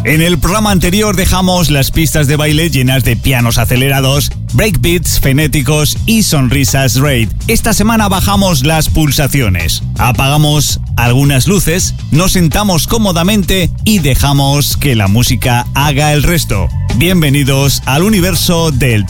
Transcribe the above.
En el programa anterior dejamos las pistas de baile llenas de pianos acelerados, breakbeats frenéticos y sonrisas rave. Esta semana bajamos las pulsaciones, apagamos algunas luces, nos sentamos cómodamente y dejamos que la música haga el resto. Bienvenidos al universo del